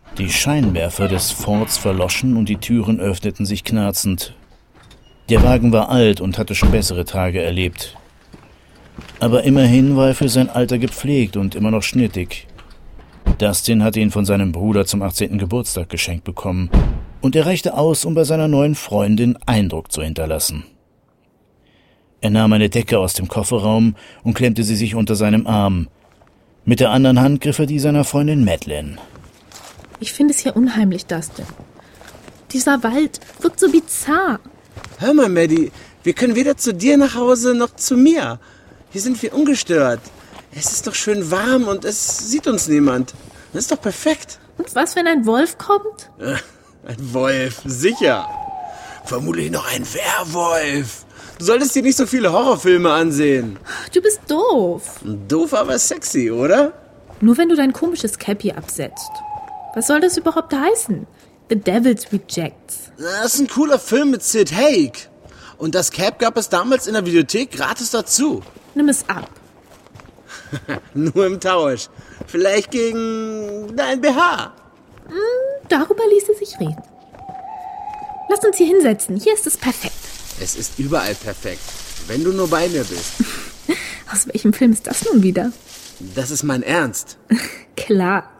Die Scheinwerfer des Forts verloschen und die Türen öffneten sich knarzend. Der Wagen war alt und hatte schon bessere Tage erlebt. Aber immerhin war er für sein Alter gepflegt und immer noch schnittig. Dustin hatte ihn von seinem Bruder zum 18. Geburtstag geschenkt bekommen und er reichte aus, um bei seiner neuen Freundin Eindruck zu hinterlassen. Er nahm eine Decke aus dem Kofferraum und klemmte sie sich unter seinem Arm. Mit der anderen Hand griff er die seiner Freundin Madeleine. Ich finde es hier unheimlich, Dustin. Dieser Wald wirkt so bizarr. Hör mal, Maddie, wir können weder zu dir nach Hause noch zu mir. Hier sind wir ungestört. Es ist doch schön warm und es sieht uns niemand. Das ist doch perfekt. Und was, wenn ein Wolf kommt? Ein Wolf, sicher. Vermutlich noch ein Werwolf. Du solltest dir nicht so viele Horrorfilme ansehen. Du bist doof. Doof, aber sexy, oder? Nur wenn du dein komisches Cappy absetzt. Was soll das überhaupt heißen? The Devil's Rejects. Das ist ein cooler Film mit Sid Haig. Und das Cap gab es damals in der Videothek gratis dazu. Nimm es ab. Nur im Tausch. Vielleicht gegen dein BH. Darüber ließe sich reden. Lass uns hier hinsetzen. Hier ist es perfekt. Es ist überall perfekt, wenn du nur bei mir bist. Aus welchem Film ist das nun wieder? Das ist mein Ernst. Klar.